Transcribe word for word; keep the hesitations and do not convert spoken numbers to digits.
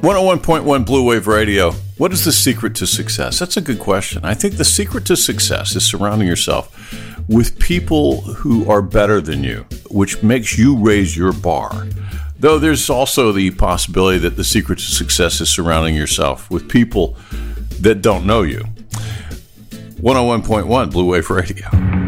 one oh one point one Blue Wave Radio. What is the secret to success? That's a good question. I think the secret to success is surrounding yourself with people who are better than you, which makes you raise your bar. Though there's also the possibility that the secret to success is surrounding yourself with people that don't know you. one oh one point one Blue Wave Radio.